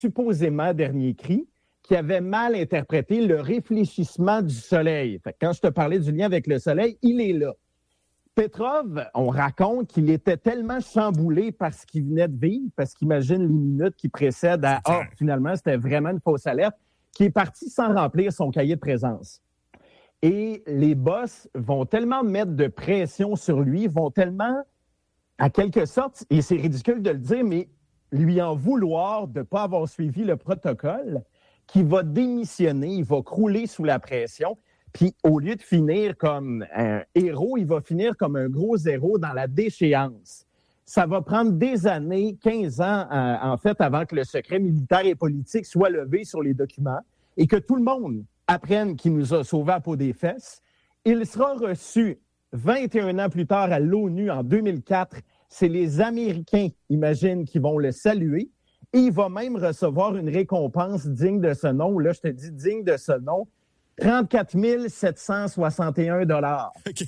supposément dernier cri, qui avait mal interprété le réfléchissement du soleil. Fait que quand je te parlais du lien avec le soleil, il est là. Petrov, on raconte qu'il était tellement chamboulé par ce qu'il venait de vivre, parce qu'imagine les minutes qui précèdent à « Ah, finalement, c'était vraiment une fausse alerte », qu'il est parti sans remplir son cahier de présence. Et les boss vont tellement mettre de pression sur lui, vont tellement, à quelque sorte, et c'est ridicule de le dire, mais lui en vouloir de ne pas avoir suivi le protocole, qu'il va démissionner, il va crouler sous la pression. Puis, au lieu de finir comme un héros, il va finir comme un gros zéro dans la déchéance. Ça va prendre des années, 15 ans, en fait, avant que le secret militaire et politique soit levé sur les documents et que tout le monde apprenne qu'il nous a sauvés à peau des fesses. Il sera reçu 21 ans plus tard à l'ONU en 2004. C'est les Américains, imagine, qui vont le saluer. Et il va même recevoir une récompense digne de ce nom. Là, je te dis digne de ce nom. 34 761 $. OK.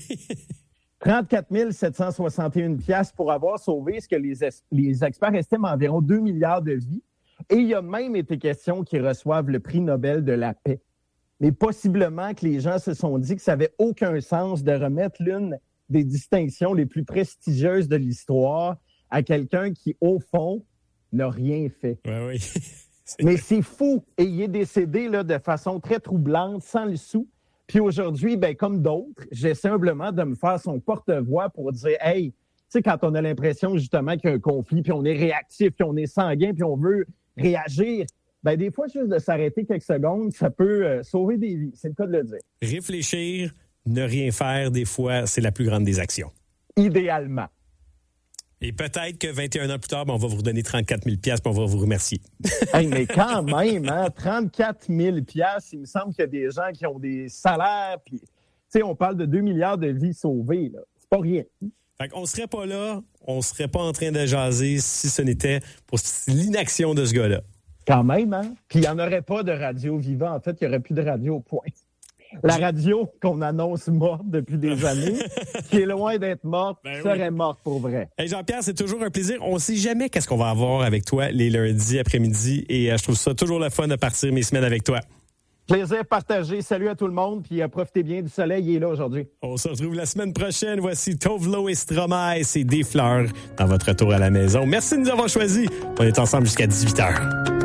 34 761 $ pour avoir sauvé ce que les experts estiment environ 2 milliards de vies. Et il y a même été question qu'ils reçoivent le prix Nobel de la paix. Mais possiblement que les gens se sont dit que ça n'avait aucun sens de remettre l'une des distinctions les plus prestigieuses de l'histoire à quelqu'un qui, au fond, n'a rien fait. Oui. Mais c'est fou. Et il est décédé là, de façon très troublante, sans le sou. Puis aujourd'hui, ben, comme d'autres, j'essaie humblement de me faire son porte-voix pour dire « Hey, tu sais, quand on a l'impression justement qu'il y a un conflit, puis on est réactif, puis on est sanguin, puis on veut réagir, ben des fois, juste de s'arrêter quelques secondes, ça peut sauver des vies. C'est le cas de le dire. Réfléchir, ne rien faire, des fois, c'est la plus grande des actions. Idéalement. Et peut-être que 21 ans plus tard, on va vous redonner 34 000 $ puis on va vous remercier. Hey, mais quand même, hein, 34 000 $, il me semble qu'il y a des gens qui ont des salaires. Puis, tu sais, on parle de 2 milliards de vies sauvées. Là. C'est pas rien. Fait qu'on serait pas là, on serait pas en train de jaser si ce n'était pour l'inaction de ce gars-là. Quand même, hein? Puis il n'y en aurait pas de radio vivant. En fait, il n'y aurait plus de radio, point. La radio qu'on annonce morte depuis des années, qui est loin d'être morte, serait morte pour vrai. Hey Jean-Pierre, c'est toujours un plaisir. On ne sait jamais qu'est-ce qu'on va avoir avec toi les lundis après-midi et je trouve ça toujours le fun de partir mes semaines avec toi. Plaisir partagé. Salut à tout le monde, puis profitez bien du soleil. Il est là aujourd'hui. On se retrouve la semaine prochaine. Voici Tove Lo et Stromae, c'est des fleurs dans votre retour à la maison. Merci de nous avoir choisis. On est ensemble jusqu'à 18h.